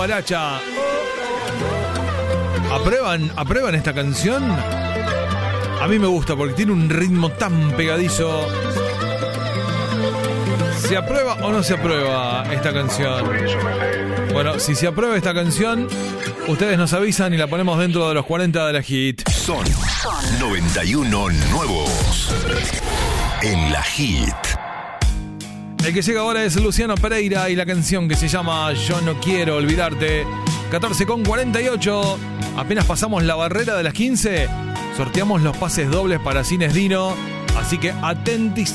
Balacha. ¿Aprueban esta canción? A mí me gusta porque tiene un ritmo tan pegadizo. ¿Se aprueba o no se aprueba esta canción? Bueno, si se aprueba esta canción, ustedes nos avisan y la ponemos dentro de los 40 de la Hit. Son 91 nuevos en la Hit. El que llega ahora es Luciano Pereira y la canción que se llama Yo no quiero olvidarte. 14:48. Apenas pasamos la barrera de las 15. Sorteamos los pases dobles para Cines Dino. Así que atentis.